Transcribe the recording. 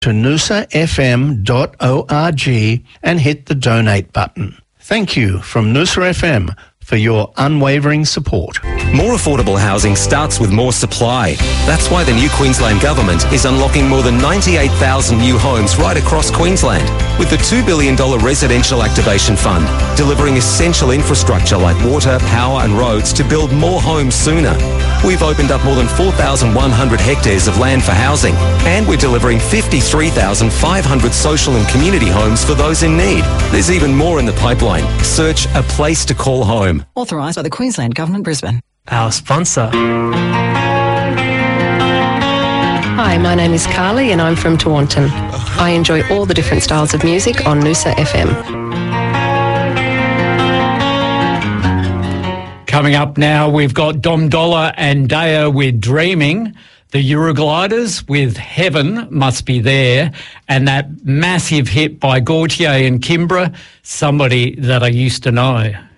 to noosafm.org and hit the donate button. Thank you from Noosa FM for your unwavering support. More affordable housing starts with more supply. That's why the new Queensland Government is unlocking more than 98,000 new homes right across Queensland with the $2 billion Residential Activation Fund, delivering essential infrastructure like water, power and roads to build more homes sooner. We've opened up more than 4,100 hectares of land for housing, and we're delivering 53,500 social and community homes for those in need. There's even more in the pipeline. Search A Place to Call Home. Authorised by the Queensland Government, Brisbane. Our sponsor. Hi, my name is Carly and I'm from Taunton. I enjoy all the different styles of music on Noosa FM. Coming up now, we've got Dom Dolla and Daya with Dreaming, the Eurogliders with Heaven Must Be There, and that massive hit by Gautier and Kimbra, Somebody That I Used to Know.